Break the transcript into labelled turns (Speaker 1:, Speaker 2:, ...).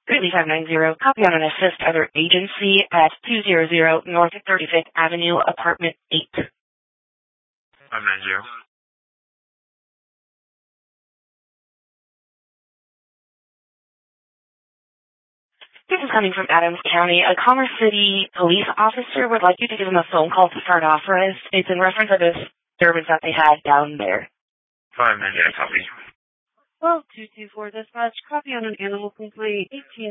Speaker 1: Greeley 590, copy on an assist other agency at 200 North 35th Avenue, apartment 8.
Speaker 2: 590.
Speaker 1: This is coming from Adams County. A Commerce City police officer would like you to give him a phone call to start off for us. It's in reference to this disturbance that they had down there.
Speaker 2: 590, copy.
Speaker 1: 12224 dispatch, copy on an animal complaint, 18